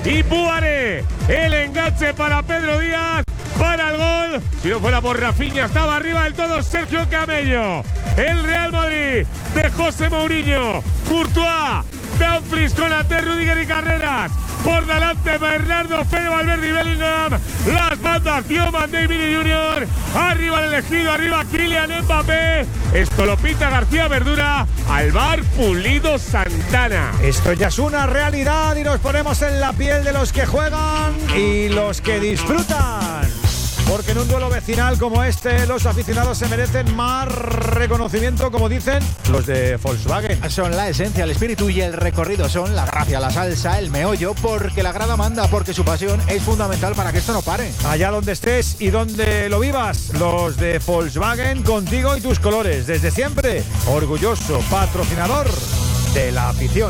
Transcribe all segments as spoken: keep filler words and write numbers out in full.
y Buare. El enganche para Pedro Díaz, para el gol. Si no fuera por Rafinha, estaba arriba del todo Sergio Camello. El Real Madrid de José Mourinho, Courtois, Dumfries con Ante, Rudiger y Carreras. Por delante Bernardo, Fede Valverde y Bellingham. Las bandas, Dioman, David junior Arriba el elegido, arriba Kylian Mbappé. Esto lo pita García Verdura. Alvar Pulido Santana. Esto ya es una realidad y nos ponemos en la piel de los que juegan y los que disfrutan. Porque en un duelo vecinal como este, los aficionados se merecen más reconocimiento, como dicen los de Volkswagen. Son la esencia, el espíritu y el recorrido. Son la gracia, la salsa, el meollo, porque la grada manda, porque su pasión es fundamental para que esto no pare. Allá donde estés y donde lo vivas, los de Volkswagen contigo y tus colores. Desde siempre, orgulloso patrocinador de la afición.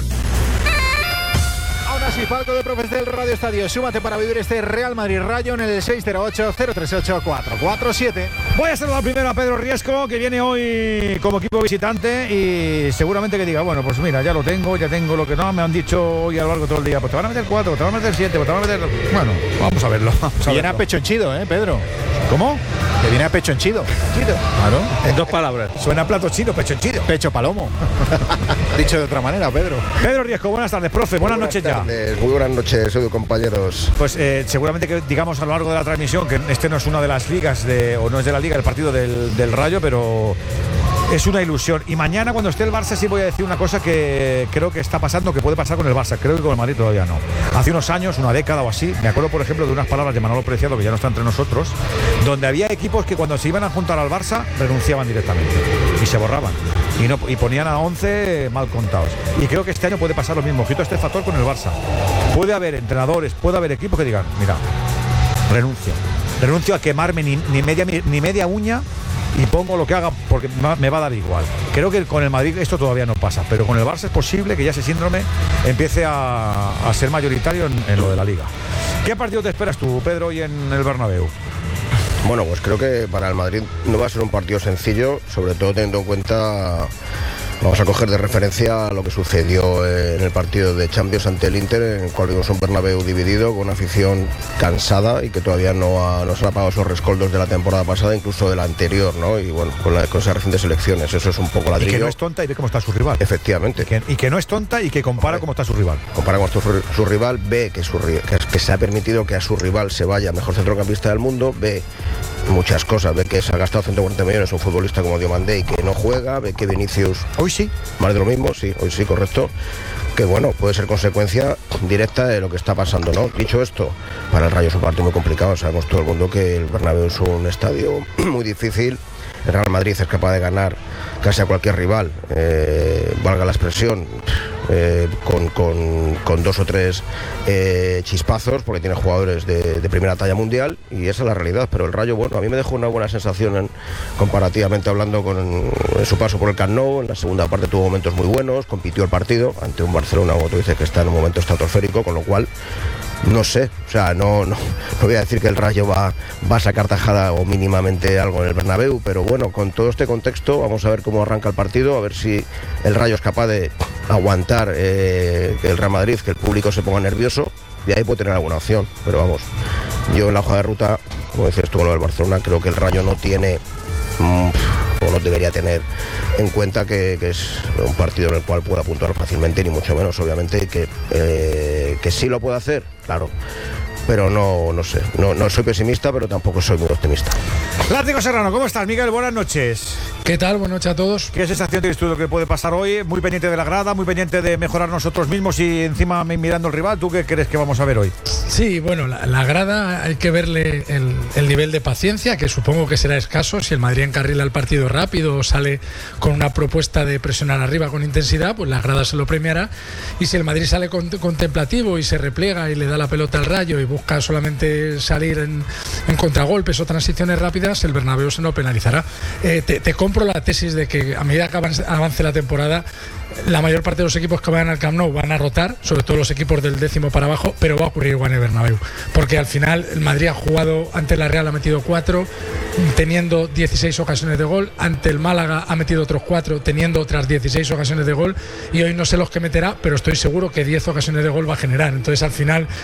Así, palco de profes del Radio Estadio. Súmate para vivir este Real Madrid Rayo en el seis cero ocho, cero tres ocho, cuatro cuatro siete. Voy a saludar primero a Pedro Riesco, que viene hoy como equipo visitante y seguramente que diga, bueno, pues mira, ya lo tengo, ya tengo lo que no me han dicho hoy a lo largo de todo el día. Pues te van a meter cuatro, te van a meter siete, pues te van a meter... Bueno, vamos a verlo. Vamos a viene a pecho henchido, ¿eh, Pedro? ¿Cómo? Que viene a pecho henchido. Claro. En dos palabras. Suena a plato chino, pecho henchido. Pecho palomo. Dicho de otra manera, Pedro. Pedro Riesco, buenas tardes, profe. Buenas, buenas noches tardes, ya. Muy buenas noches, soy compañeros. Pues eh, seguramente que digamos a lo largo de la transmisión que este no es una de las ligas de, o no es de la liga el partido del, del Rayo, pero es una ilusión. Y mañana cuando esté el Barça sí voy a decir una cosa que creo que está pasando, que puede pasar con el Barça. Creo que con el Madrid todavía no. Hace unos años, una década o así, me acuerdo por ejemplo de unas palabras de Manolo Preciado, que ya no está entre nosotros, donde había equipos que cuando se iban a juntar al Barça renunciaban directamente y se borraban y, no, y ponían a once mal contados. Y creo que este año puede pasar lo mismo. Ojito a este factor con el Barça. Puede haber entrenadores, puede haber equipos que digan, mira, renuncio. Renuncio a quemarme ni, ni, media, ni media uña y pongo lo que haga porque me va a dar igual. Creo que con el Madrid esto todavía no pasa, pero con el Barça es posible que ya ese síndrome empiece a, a ser mayoritario en, en lo de la Liga. ¿Qué partido te esperas tú, Pedro, hoy en el Bernabéu? Bueno, pues creo que para el Madrid no va a ser un partido sencillo, sobre todo teniendo en cuenta... Vamos a coger de referencia lo que sucedió en el partido de Champions ante el Inter, en el cual vimos un Bernabéu dividido, con una afición cansada y que todavía no, ha, no se ha pagado esos rescoldos de la temporada pasada, incluso de la anterior, ¿no? Y bueno, con, la, con esas recientes elecciones, eso es un poco ladrillo. Y que no es tonta y ve cómo está su rival. Efectivamente. Y que, y que no es tonta y que compara cómo está su rival. Compara cómo está su, su rival, ve que, su, que, que se ha permitido que a su rival se vaya mejor centrocampista del mundo, ve muchas cosas, ve que se ha gastado ciento cuarenta millones un futbolista como Diomandé y que no juega, ve que Vinicius hoy sí, más de lo mismo, sí, hoy sí, correcto, que bueno, puede ser consecuencia directa de lo que está pasando, ¿no? Dicho esto, para el Rayo es un partido muy complicado, sabemos todo el mundo que el Bernabéu es un estadio muy difícil. El Real Madrid es capaz de ganar casi a cualquier rival, eh, valga la expresión, eh, con, con, con dos o tres eh, chispazos, porque tiene jugadores de, de primera talla mundial, y esa es la realidad. Pero el Rayo, bueno, a mí me dejó una buena sensación en, comparativamente hablando con en su paso por el Camp Nou. En la segunda parte tuvo momentos muy buenos, compitió el partido ante un Barcelona, como tú dices, que está en un momento estratosférico, con lo cual no sé, o sea, no, no, no voy a decir que el Rayo va, va a sacar tajada o mínimamente algo en el Bernabéu, pero bueno, con todo este contexto vamos a ver cómo arranca el partido, a ver si el Rayo es capaz de aguantar eh, que el Real Madrid, que el público se ponga nervioso, y ahí puede tener alguna opción. Pero vamos, yo en la hoja de ruta, como decías tú con lo del Barcelona, creo que el Rayo no tiene... Mmm, o no debería tener en cuenta que, que es un partido en el cual pueda puntuar fácilmente, ni mucho menos, obviamente, que, eh, que sí lo puede hacer, claro, pero no, no sé, no, no soy pesimista, pero tampoco soy muy optimista. Látigo Serrano, ¿cómo estás, Miguel? Buenas noches. ¿Qué tal? Buenas noches a todos. ¿Qué sensación tienes tú de lo que puede pasar hoy? Muy pendiente de la grada, muy pendiente de mejorar nosotros mismos y encima mirando al rival. ¿Tú qué crees que vamos a ver hoy? Sí, bueno, la, la grada hay que verle el, el nivel de paciencia, que supongo que será escaso. Si el Madrid encarrila el partido rápido o sale con una propuesta de presionar arriba con intensidad, pues la grada se lo premiará. Y si el Madrid sale con, contemplativo y se repliega y le da la pelota al Rayo y busca solamente salir en, en contragolpes o transiciones rápidas, el Bernabéu se lo penalizará. Eh, te, te compro la tesis de que a medida que avance, avance la temporada, la mayor parte de los equipos que vayan al Camp Nou van a rotar, sobre todo los equipos del décimo para abajo, pero va a ocurrir igual en el Bernabéu, porque al final el Madrid ha jugado ante la Real, ha metido cuatro, teniendo dieciséis ocasiones de gol, ante el Málaga ha metido otros cuatro, teniendo otras dieciséis ocasiones de gol, y hoy no sé los que meterá, pero estoy seguro que diez ocasiones de gol va a generar. Entonces al final